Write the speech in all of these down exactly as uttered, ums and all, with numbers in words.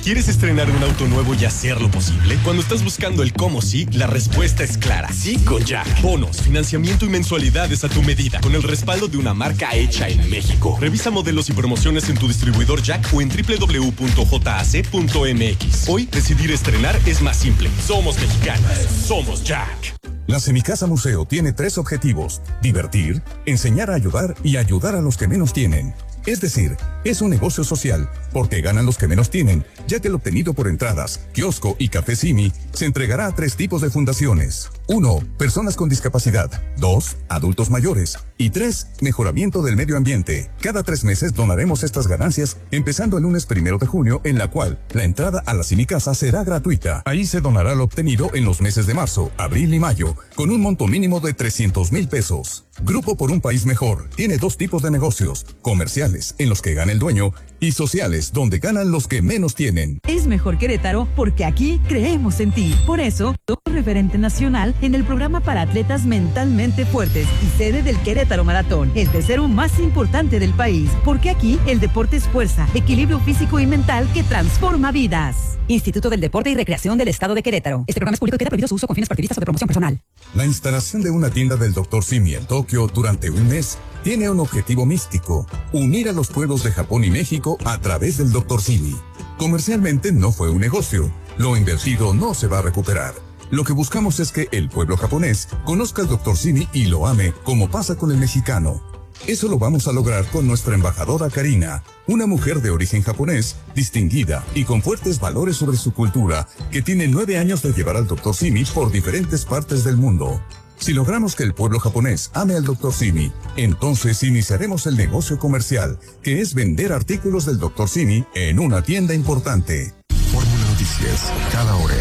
¿Quieres estrenar un auto nuevo y hacerlo posible? Cuando estás buscando el cómo sí, la respuesta es clara. Sí con Jack. Bonos, financiamiento y mensualidades a tu medida, con el respaldo de una marca hecha en México. Revisa modelos y promociones en tu distribuidor Jack o en doble u doble u doble u punto j a c punto m x. Hoy, decidir estrenar es más simple. Somos mexicanos. Somos Jack. La Semicasa Museo tiene tres objetivos: divertir, enseñar a ayudar y ayudar a los que menos tienen. Es decir, es un negocio social, porque ganan los que menos tienen, ya que el obtenido por entradas, kiosco y café Simi se entregará a tres tipos de fundaciones. Uno, personas con discapacidad. Dos, adultos mayores. Y tres, mejoramiento del medio ambiente. Cada tres meses donaremos estas ganancias, empezando el lunes primero de junio, en la cual la entrada a la Semicasa será gratuita. Ahí se donará lo obtenido en los meses de marzo, abril y mayo, con un monto mínimo de trescientos mil pesos. Grupo por un País Mejor tiene dos tipos de negocios: comerciales, en los que gana el dueño, y sociales, donde ganan los que menos tienen. Es mejor Querétaro porque aquí creemos en ti. Por eso, todo referente nacional en el programa para atletas mentalmente fuertes y sede del Querétaro Maratón, el tercero más importante del país, porque aquí el deporte es fuerza, equilibrio físico y mental que transforma vidas. Instituto del Deporte y Recreación del Estado de Querétaro. Este programa es público y queda prohibido su uso con fines partidistas o de promoción personal. La instalación de una tienda del doctor Simi en Tokio durante un mes tiene un objetivo místico: unir a los pueblos de Japón y México a través del doctor Simi. Comercialmente no fue un negocio. Lo invertido no se va a recuperar. Lo que buscamos es que el pueblo japonés conozca al doctor Simi y lo ame, como pasa con el mexicano. Eso lo vamos a lograr con nuestra embajadora Karina, una mujer de origen japonés, distinguida y con fuertes valores sobre su cultura, que tiene nueve años de llevar al doctor Simi por diferentes partes del mundo. Si logramos que el pueblo japonés ame al doctor Simi, entonces iniciaremos el negocio comercial, que es vender artículos del doctor Simi en una tienda importante. Fórmula Noticias, cada hora.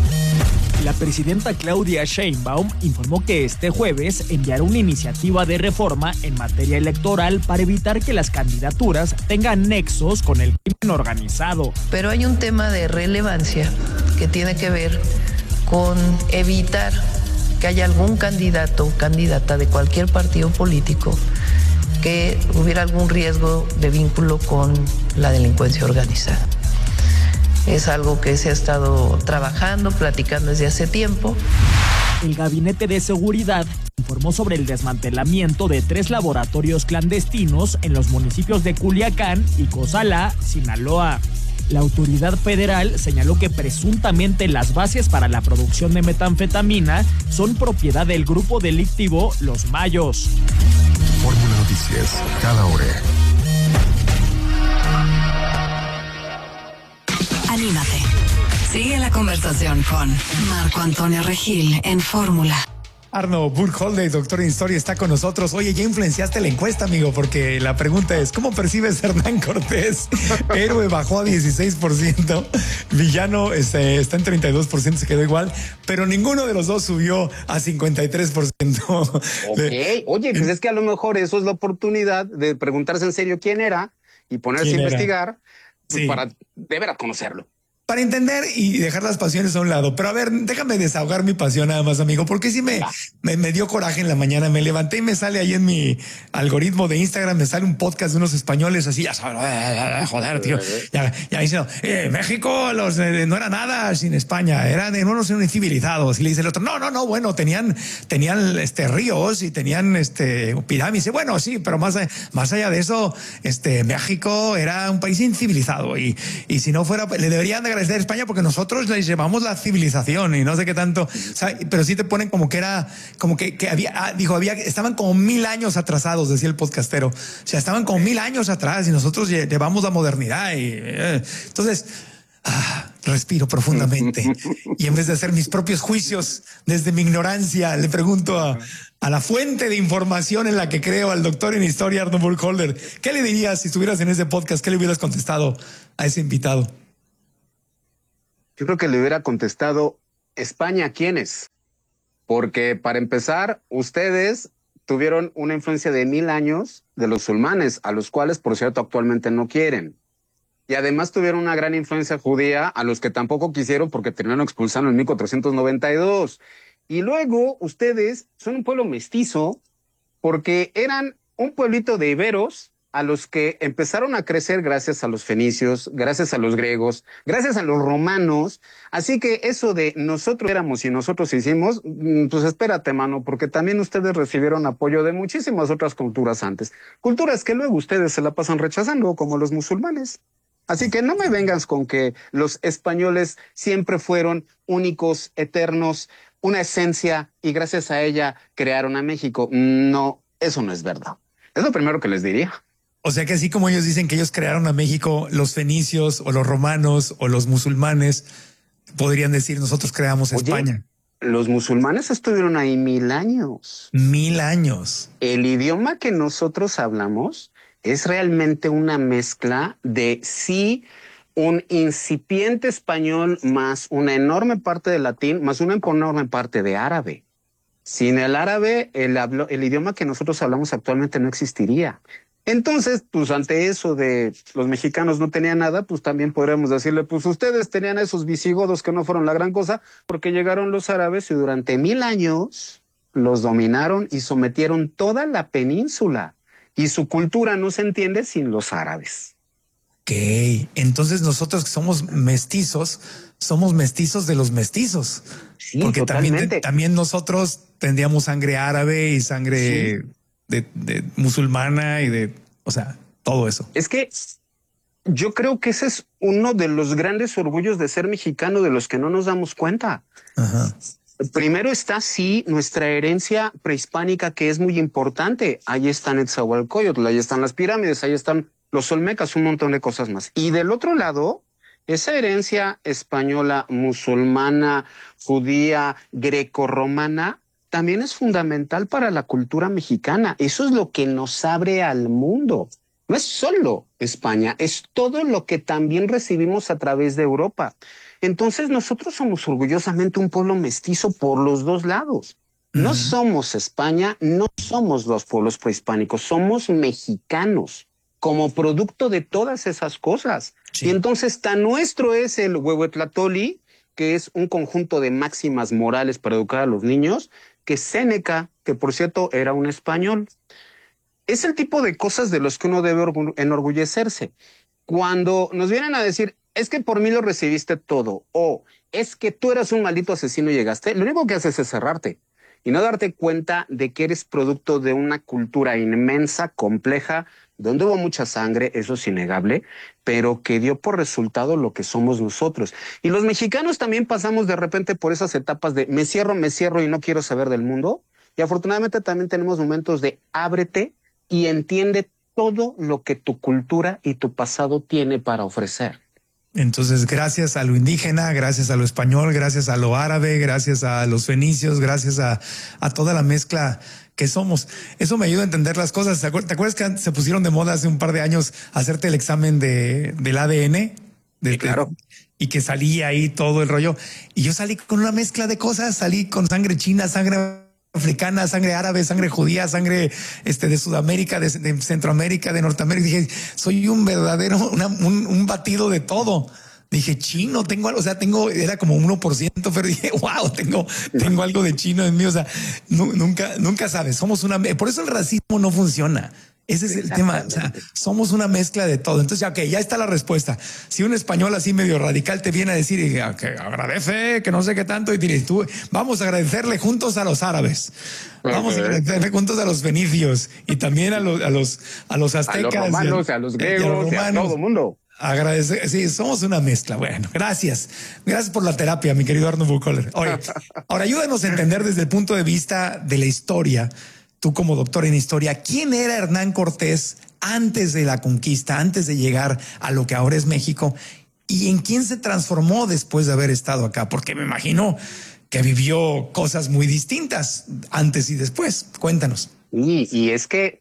La presidenta Claudia Sheinbaum informó que este jueves enviará una iniciativa de reforma en materia electoral para evitar que las candidaturas tengan nexos con el crimen organizado. Pero hay un tema de relevancia que tiene que ver con evitar que haya algún candidato o candidata de cualquier partido político que hubiera algún riesgo de vínculo con la delincuencia organizada. Es algo que se ha estado trabajando, platicando desde hace tiempo. El Gabinete de Seguridad informó sobre el desmantelamiento de tres laboratorios clandestinos en los municipios de Culiacán y Cozalá, Sinaloa. La autoridad federal señaló que presuntamente las bases para la producción de metanfetamina son propiedad del grupo delictivo Los Mayos. Fórmula Noticias, cada hora. Anímate. Sigue la conversación con Marco Antonio Regil en Fórmula. Arno Burkholder, doctor en historia, está con nosotros. Oye, ya influenciaste la encuesta, amigo, porque la pregunta es: ¿cómo percibes a Hernán Cortés? Héroe bajó a dieciséis por ciento, villano este, está en treinta y dos por ciento, se quedó igual, pero ninguno de los dos subió a cincuenta y tres por ciento. Ok, oye, pues es que a lo mejor eso es la oportunidad de preguntarse en serio quién era y ponerse a investigar, pues, sí, para de veras conocerlo. Para entender y dejar las pasiones a un lado. Pero a ver, déjame desahogar mi pasión nada más, amigo, porque sí me, me, me dio coraje en la mañana. Me levanté y me sale ahí en mi algoritmo de Instagram, me sale un podcast de unos españoles así, ya sabes, joder, tío. Ya, ya diciendo, eh, México los, eh, no era nada sin España, eran unos incivilizados. Y le dice el otro, no, no, no, bueno, tenían, tenían este, ríos y tenían este, pirámides. Bueno, sí, pero más, más allá de eso, este, México era un país incivilizado. Y, y si no fuera, le deberían de de España porque nosotros les llevamos la civilización y no sé qué tanto, o sea, pero sí te ponen como que era, como que, que había, ah, dijo, había, estaban como mil años atrasados, decía el podcastero, o sea, estaban como mil años atrás y nosotros llevamos la modernidad y eh, entonces, ah, respiro profundamente y en vez de hacer mis propios juicios desde mi ignorancia, le pregunto a, a la fuente de información en la que creo, al doctor en historia, Arno Burkholder, ¿qué le dirías si estuvieras en ese podcast? ¿Qué le hubieras contestado a ese invitado? Yo creo que le hubiera contestado, España, ¿quiénes? Porque para empezar, ustedes tuvieron una influencia de mil años de los sulmanes, a los cuales, por cierto, actualmente no quieren. Y además tuvieron una gran influencia judía, a los que tampoco quisieron porque terminaron expulsando en mil cuatrocientos noventa y dos. Y luego, ustedes son un pueblo mestizo porque eran un pueblito de iberos a los que empezaron a crecer gracias a los fenicios, gracias a los griegos, gracias a los romanos. Así que eso de nosotros éramos y nosotros hicimos, pues espérate, mano, porque también ustedes recibieron apoyo de muchísimas otras culturas antes. Culturas que luego ustedes se la pasan rechazando, como los musulmanes. Así que no me vengas con que los españoles siempre fueron únicos, eternos, una esencia y gracias a ella crearon a México. No, eso no es verdad. Es lo primero que les diría. O sea que así como ellos dicen que ellos crearon a México, los fenicios o los romanos o los musulmanes podrían decir nosotros creamos Oye, España. Los musulmanes estuvieron ahí mil años. Mil años. El idioma que nosotros hablamos es realmente una mezcla de sí, un incipiente español más una enorme parte de latín, más una enorme parte de árabe. Sin el árabe, el, hablo, el idioma que nosotros hablamos actualmente no existiría. Entonces, pues ante eso de los mexicanos no tenían nada, pues también podríamos decirle, pues ustedes tenían esos visigodos que no fueron la gran cosa, porque llegaron los árabes y durante mil años los dominaron y sometieron toda la península. Y su cultura no se entiende sin los árabes. Ok, entonces nosotros que somos mestizos, somos mestizos de los mestizos. Sí, porque totalmente. también, también nosotros tendríamos sangre árabe y sangre sí. de, de musulmana y de, o sea, todo eso. Es que yo creo que ese es uno de los grandes orgullos de ser mexicano, de los que no nos damos cuenta. Ajá. Primero está, sí, nuestra herencia prehispánica, que es muy importante. Ahí está Netzahualcóyotl, ahí están las pirámides, ahí están los olmecas, un montón de cosas más. Y del otro lado, esa herencia española, musulmana, judía, grecorromana, también es fundamental para la cultura mexicana. Eso es lo que nos abre al mundo. No es solo España, es todo lo que también recibimos a través de Europa. Entonces nosotros somos orgullosamente un pueblo mestizo por los dos lados. No uh-huh. somos España, no somos los pueblos prehispánicos, somos mexicanos como producto de todas esas cosas. Sí. Y entonces tan nuestro es el Huehuetlatoli, que es un conjunto de máximas morales para educar a los niños, que Séneca, que por cierto era un español. Es el tipo de cosas de los que uno debe enorgullecerse. Cuando nos vienen a decir, es que por mí lo recibiste todo, o es que tú eras un maldito asesino y llegaste, lo único que haces es cerrarte y no darte cuenta de que eres producto de una cultura inmensa, compleja, donde hubo mucha sangre, eso es innegable, pero que dio por resultado lo que somos nosotros. Y los mexicanos también pasamos de repente por esas etapas de me cierro, me cierro y no quiero saber del mundo. Y afortunadamente también tenemos momentos de ábrete y entiende todo lo que tu cultura y tu pasado tiene para ofrecer. Entonces, gracias a lo indígena, gracias a lo español, gracias a lo árabe, gracias a los fenicios, gracias a, a toda la mezcla que somos. Eso me ayuda a entender las cosas. ¿Te acuerdas que antes se pusieron de moda hace un par de años hacerte el examen de, del A D N? De, sí, claro. Y que salía ahí todo el rollo. Y yo salí con una mezcla de cosas, salí con sangre china, sangre africana, sangre árabe, sangre judía, sangre este, de Sudamérica, de, de Centroamérica, de Norteamérica. Dije, soy un verdadero, una, un, un batido de todo. Dije, chino, tengo algo, o sea, tengo, era como uno por ciento, pero dije, wow, tengo, tengo algo de chino en mí. O sea, nu, nunca, nunca sabes, somos una, por eso el racismo no funciona. Ese es el tema. O sea, somos una mezcla de todo. Entonces, ya, ok, ya está la respuesta. Si un español así medio radical te viene a decir que agradece, que no sé qué tanto, y dices tú, vamos a agradecerle juntos a los árabes. Vamos a agradecerle juntos a los fenicios y también a los, a los, a los aztecas. A los romanos, y a, a los griegos, a, los romanos, a todo el mundo. Agradecer, sí, somos una mezcla. Bueno, gracias. Gracias por la terapia, mi querido Arnold Buchholder. Oye, ahora ayúdanos a entender desde el punto de vista de la historia. Tú como doctor en historia, ¿quién era Hernán Cortés antes de la conquista, antes de llegar a lo que ahora es México? ¿Y en quién se transformó después de haber estado acá? Porque me imagino que vivió cosas muy distintas antes y después. Cuéntanos. Y, y es que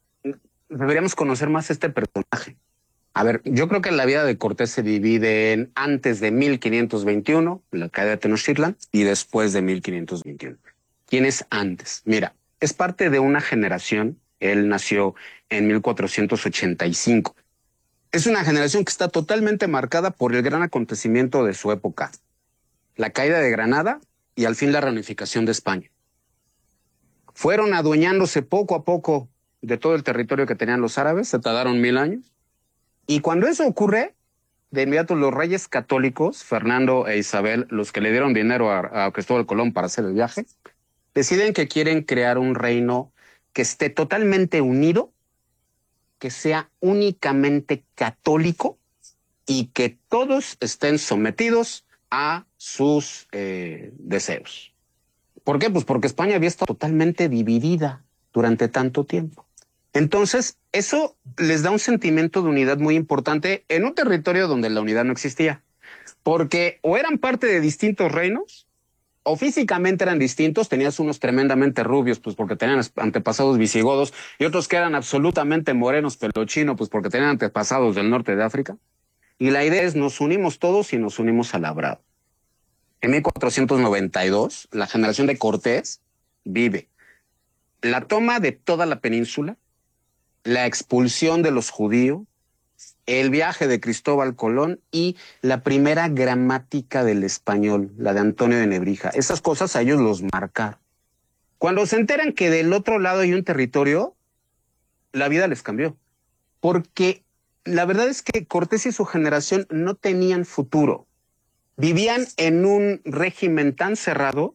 deberíamos conocer más este personaje. A ver, yo creo que la vida de Cortés se divide en antes de mil quinientos veintiuno, la caída de Tenochtitlan, y después de mil quinientos veintiuno. ¿Quién es antes? Mira, es parte de una generación. Él nació en mil cuatrocientos ochenta y cinco. Es una generación que está totalmente marcada por el gran acontecimiento de su época. La caída de Granada y al fin la reunificación de España. Fueron adueñándose poco a poco de todo el territorio que tenían los árabes, se tardaron mil años. Y cuando eso ocurre, de inmediato los reyes católicos, Fernando e Isabel, los que le dieron dinero a, a Cristóbal Colón para hacer el viaje, deciden que quieren crear un reino que esté totalmente unido, que sea únicamente católico y que todos estén sometidos a sus eh, deseos. ¿Por qué? Pues porque España había estado totalmente dividida durante tanto tiempo. Entonces, eso les da un sentimiento de unidad muy importante en un territorio donde la unidad no existía. Porque o eran parte de distintos reinos, o físicamente eran distintos, tenías unos tremendamente rubios, pues porque tenían antepasados visigodos, y otros que eran absolutamente morenos, pelo chino, pues porque tenían antepasados del norte de África. Y la idea es, nos unimos todos y nos unimos al labrado. En mil cuatrocientos noventa y dos, la generación de Cortés vive la toma de toda la península, la expulsión de los judíos, el viaje de Cristóbal Colón y la primera gramática del español, la de Antonio de Nebrija. Esas cosas a ellos los marcaron. Cuando se enteran que del otro lado hay un territorio, la vida les cambió. Porque la verdad es que Cortés y su generación no tenían futuro. Vivían en un régimen tan cerrado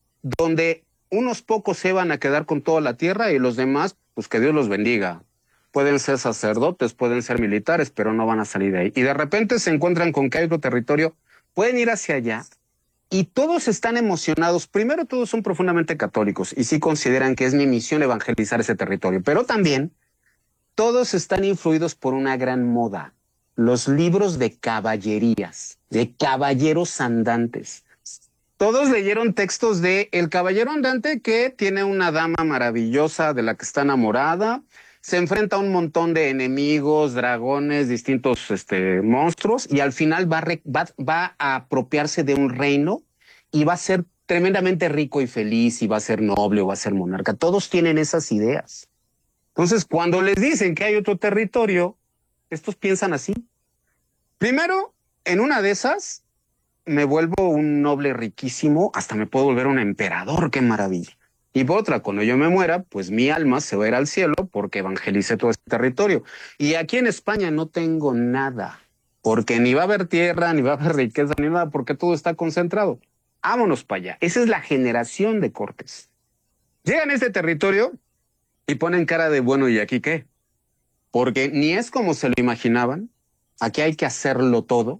donde unos pocos se iban a quedar con toda la tierra y los demás, pues que Dios los bendiga. Pueden ser sacerdotes, pueden ser militares, pero no van a salir de ahí. Y de repente se encuentran con que hay otro territorio, pueden ir hacia allá y todos están emocionados. Primero, todos son profundamente católicos y sí consideran que es mi misión evangelizar ese territorio, pero también todos están influidos por una gran moda, los libros de caballerías, de caballeros andantes. Todos leyeron textos de El caballero andante que tiene una dama maravillosa de la que está enamorada, se enfrenta a un montón de enemigos, dragones, distintos este, monstruos, y al final va a, re, va, va a apropiarse de un reino y va a ser tremendamente rico y feliz, y va a ser noble o va a ser monarca. Todos tienen esas ideas. Entonces, cuando les dicen que hay otro territorio, estos piensan así. Primero, en una de esas, me vuelvo un noble riquísimo, hasta me puedo volver un emperador, qué maravilla. Y por otra, cuando yo me muera, pues mi alma se va a ir al cielo porque evangelicé todo este territorio. Y aquí en España no tengo nada, porque ni va a haber tierra, ni va a haber riqueza, ni nada, porque todo está concentrado. Vámonos para allá. Esa es la generación de Cortés. Llegan a este territorio y ponen cara de, bueno, ¿y aquí qué? Porque ni es como se lo imaginaban. Aquí hay que hacerlo todo.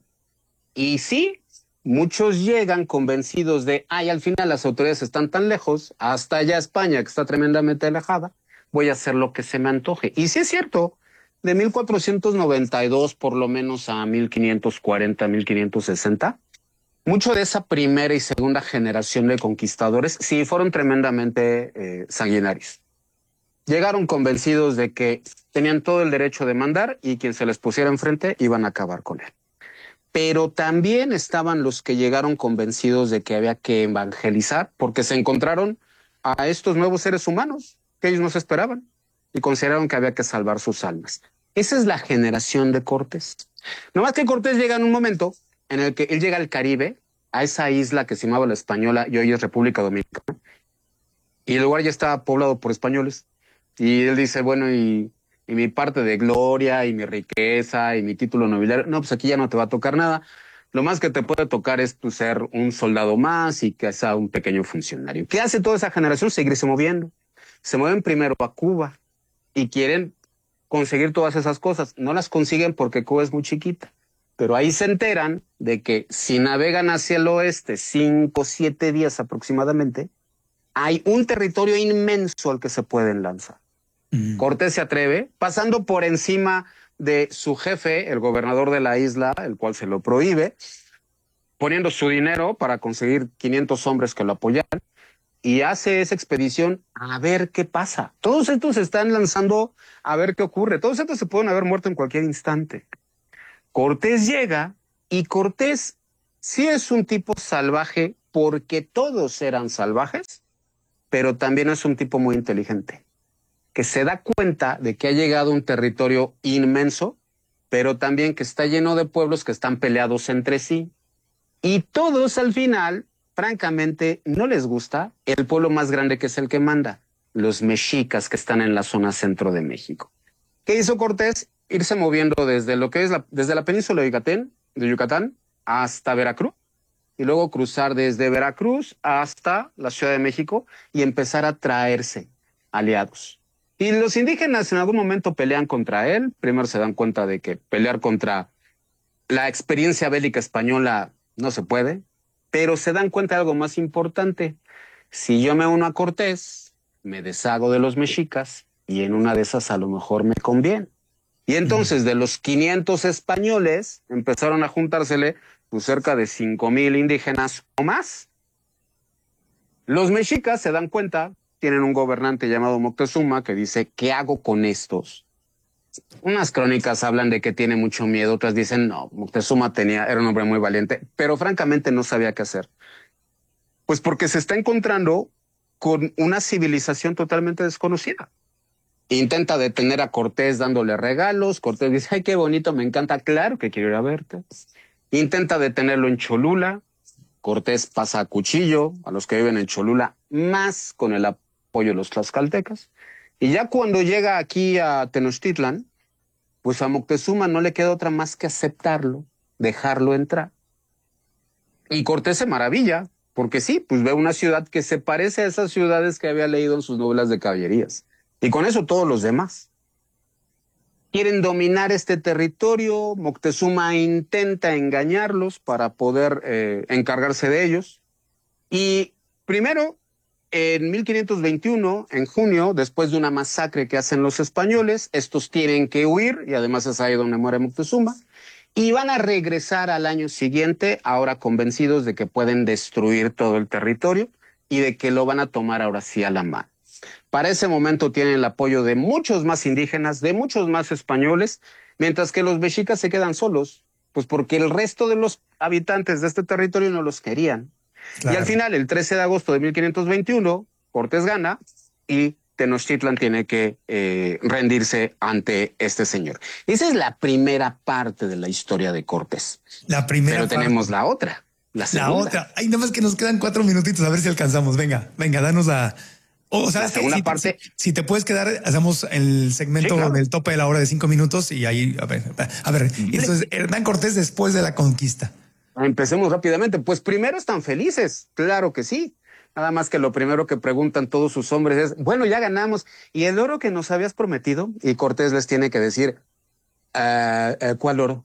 Y sí, muchos llegan convencidos de, ay, al final las autoridades están tan lejos, hasta allá España, que está tremendamente alejada, voy a hacer lo que se me antoje. Y sí es cierto, de mil cuatrocientos noventa y dos por lo menos a mil quinientos cuarenta, mil quinientos sesenta, mucho de esa primera y segunda generación de conquistadores sí fueron tremendamente eh, sanguinarios. Llegaron convencidos de que tenían todo el derecho de mandar y quien se les pusiera enfrente iban a acabar con él. Pero también estaban los que llegaron convencidos de que había que evangelizar porque se encontraron a estos nuevos seres humanos que ellos no se esperaban y consideraron que había que salvar sus almas. Esa es la generación de Cortés. No más que Cortés llega en un momento en el que él llega al Caribe, a esa isla que se llamaba La Española y hoy es República Dominicana, y el lugar ya estaba poblado por españoles. Y él dice, bueno, y... y mi parte de gloria y mi riqueza y mi título nobiliario, no, pues aquí ya no te va a tocar nada. Lo más que te puede tocar es tu ser un soldado más y que sea un pequeño funcionario. ¿Qué hace toda esa generación? Seguirse moviendo. Se mueven primero a Cuba y quieren conseguir todas esas cosas. No las consiguen porque Cuba es muy chiquita, pero ahí se enteran de que si navegan hacia el oeste cinco o siete días aproximadamente, hay un territorio inmenso al que se pueden lanzar. Cortés se atreve, pasando por encima de su jefe, el gobernador de la isla, el cual se lo prohíbe, poniendo su dinero para conseguir quinientos hombres que lo apoyaran, y hace esa expedición a ver qué pasa. Todos estos se están lanzando a ver qué ocurre. Todos estos se pueden haber muerto en cualquier instante. Cortés llega, y Cortés sí es un tipo salvaje porque todos eran salvajes, pero también es un tipo muy inteligente, que se da cuenta de que ha llegado a un territorio inmenso, pero también que está lleno de pueblos que están peleados entre sí. Y todos al final, francamente, no les gusta el pueblo más grande que es el que manda. los mexicas que están en la zona centro de México. ¿Qué hizo Cortés? Irse moviendo desde lo que es la, desde la península de Yucatán, de Yucatán hasta Veracruz, y luego cruzar desde Veracruz hasta la Ciudad de México y empezar a traerse aliados. Y los indígenas en algún momento pelean contra él. Primero se dan cuenta de que pelear contra la experiencia bélica española no se puede, pero se dan cuenta de algo más importante. Si yo me uno a Cortés, me deshago de los mexicas y en una de esas a lo mejor me conviene. Y entonces de los quinientos españoles empezaron a juntársele pues, cerca de cinco mil indígenas o más. Los mexicas se dan cuenta, tienen un gobernante llamado Moctezuma que dice, ¿qué hago con estos? Unas crónicas hablan de que tiene mucho miedo, otras dicen, no, Moctezuma tenía, era un hombre muy valiente, pero francamente no sabía qué hacer. Pues porque se está encontrando con una civilización totalmente desconocida. Intenta detener a Cortés dándole regalos. Cortés dice, ay, qué bonito, me encanta, claro que quiero ir a verte. Intenta detenerlo en Cholula. Cortés pasa a cuchillo a los que viven en Cholula, más con el apoyo de los tlaxcaltecas. Y ya cuando llega aquí a Tenochtitlan, pues a Moctezuma no le queda otra más que aceptarlo, dejarlo entrar. Y Cortés se maravilla, porque sí, pues ve una ciudad que se parece a esas ciudades que había leído en sus novelas de caballerías. Y con eso todos los demás quieren dominar este territorio. Moctezuma intenta engañarlos para poder eh, encargarse de ellos. Y primero, en mil quinientos veintiuno, en junio, después de una masacre que hacen los españoles, estos tienen que huir, y además es ahí donde muere Moctezuma, y van a regresar al año siguiente, ahora convencidos de que pueden destruir todo el territorio y de que lo van a tomar ahora sí a la mano. Para ese momento tienen el apoyo de muchos más indígenas, de muchos más españoles, mientras que los mexicas se quedan solos, pues porque el resto de los habitantes de este territorio no los querían. Claro. Y al final, el trece de agosto de mil quinientos veintiuno, Cortés gana y Tenochtitlan tiene que eh, rendirse ante este señor. Esa es la primera parte de la historia de Cortés. La primera Pero parte. tenemos la otra, la segunda. La otra. Ay, nada más que nos quedan cuatro minutitos, a ver si alcanzamos. Venga, venga, danos la... O sea, la segunda si, parte. Si, si te puedes quedar, hacemos el segmento sí, claro. del tope de la hora de cinco minutos y ahí, a ver, a ver. Y entonces, Hernán Cortés después de la conquista. Empecemos rápidamente. Pues primero están felices, claro que sí. Nada más que lo primero que preguntan todos sus hombres es, bueno, ya ganamos. ¿Y el oro que nos habías prometido? Y Cortés les tiene que decir, uh, uh, ¿cuál oro?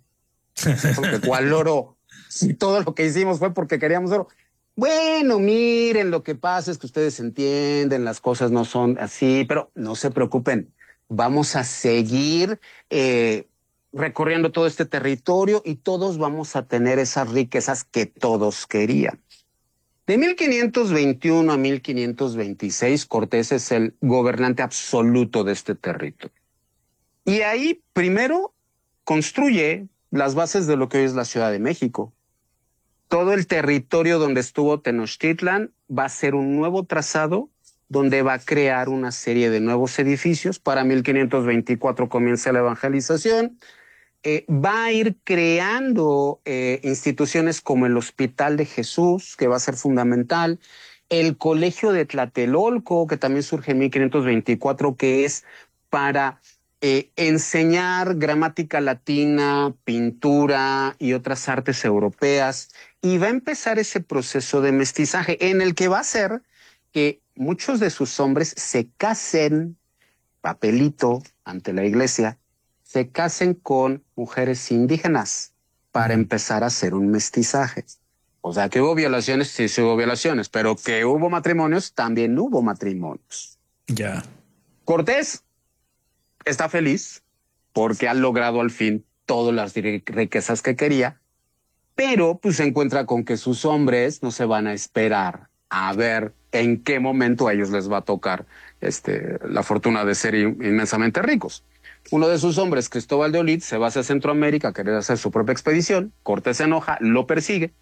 ¿Cuál oro? Si todo lo que hicimos fue porque queríamos oro. Bueno, miren, lo que pasa es que ustedes entienden, las cosas no son así, pero no se preocupen. Vamos a seguir eh, recorriendo todo este territorio y todos vamos a tener esas riquezas que todos querían. De mil quinientos veintiuno a mil quinientos veintiséis, Cortés es el gobernante absoluto de este territorio. Y ahí, primero, construye las bases de lo que hoy es la Ciudad de México. Todo el territorio donde estuvo Tenochtitlan va a ser un nuevo trazado donde va a crear una serie de nuevos edificios. Para mil quinientos veinticuatro comienza la evangelización. Eh, va a ir creando eh, instituciones como el Hospital de Jesús, que va a ser fundamental, el Colegio de Tlatelolco, que también surge en mil quinientos veinticuatro, que es para eh, enseñar gramática latina, pintura y otras artes europeas, y va a empezar ese proceso de mestizaje en el que va a hacer que muchos de sus hombres se casen, papelito ante la iglesia, se casen con mujeres indígenas para empezar a hacer un mestizaje. O sea, que hubo violaciones, sí, sí hubo violaciones, pero que hubo matrimonios, también hubo matrimonios. Ya. Yeah. Cortés está feliz porque ha logrado al fin todas las riquezas que quería, pero pues se encuentra con que sus hombres no se van a esperar a ver en qué momento a ellos les va a tocar este, la fortuna de ser inmensamente ricos. Uno de sus hombres, Cristóbal de Olid, se va hacia Centroamérica a querer hacer su propia expedición. Cortés se enoja, lo persigue.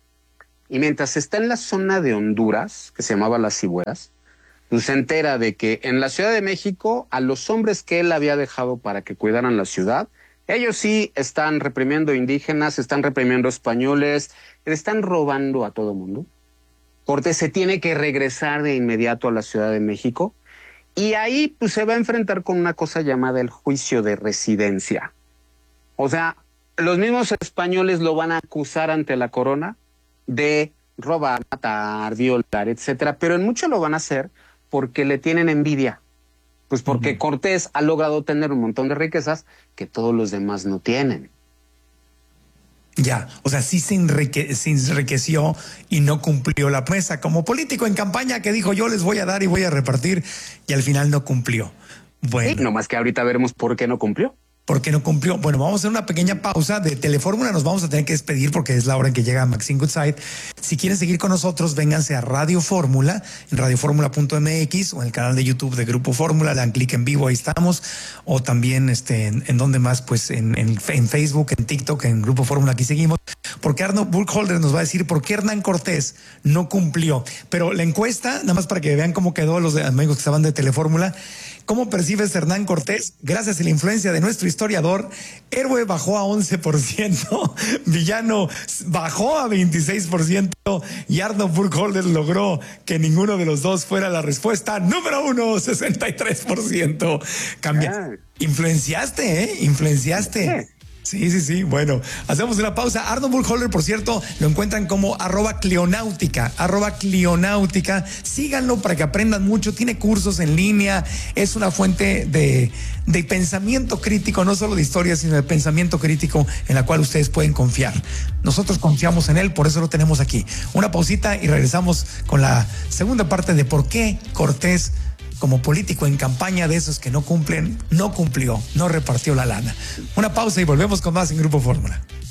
Y mientras está en la zona de Honduras, que se llamaba Las Cigüeñas, pues se entera de que en la Ciudad de México, a los hombres que él había dejado para que cuidaran la ciudad, ellos sí están reprimiendo indígenas, están reprimiendo españoles, están robando a todo mundo. Cortés se tiene que regresar de inmediato a la Ciudad de México Y ahí pues se va a enfrentar con una cosa llamada el juicio de residencia. O sea, los mismos españoles lo van a acusar ante la corona de robar, matar, violar, etcétera, pero en mucho lo van a hacer porque le tienen envidia. Pues porque uh-huh. Cortés ha logrado tener un montón de riquezas que todos los demás no tienen. Ya, o sea, sí se, enrique, se enriqueció y no cumplió la promesa como político en campaña que dijo yo les voy a dar y voy a repartir y al final no cumplió. Bueno. Sí, nomás que ahorita veremos por qué no cumplió. ¿Por qué no cumplió? Bueno, vamos a hacer una pequeña pausa de Telefórmula. Nos vamos a tener que despedir porque es la hora en que llega Maxine Goodside. Si quieren seguir con nosotros, vénganse a Radio Fórmula, en radio fórmula punto m x o en el canal de YouTube de Grupo Fórmula. Le dan clic en vivo, ahí estamos. O también este, en, en donde más, pues en, en, en Facebook, en TikTok, en Grupo Fórmula, aquí seguimos. Porque Arnold Burkholder nos va a decir por qué Hernán Cortés no cumplió. Pero la encuesta, nada más para que vean cómo quedó los amigos que estaban de Telefórmula. ¿Cómo percibes Hernán Cortés? Gracias a la influencia de nuestro historiador, héroe bajó a once por ciento, villano bajó a veintiséis por ciento y Arnold Burkholder logró que ninguno de los dos fuera la respuesta número uno, sesenta y tres por ciento. Cambia. Influenciaste, ¿eh? Influenciaste. Sí, sí, sí. Bueno, hacemos una pausa. Arnold Burkholder, por cierto, lo encuentran como arroba Cleonáutica, arroba Cleonáutica. Síganlo para que aprendan mucho. Tiene cursos en línea. Es una fuente de, de pensamiento crítico, no solo de historia, sino de pensamiento crítico en la cual ustedes pueden confiar. Nosotros confiamos en él, por eso lo tenemos aquí. Una pausita y regresamos con la segunda parte de por qué Cortés, como político en campaña de esos que no cumplen, no cumplió, no repartió la lana. Una pausa y volvemos con más en Grupo Fórmula.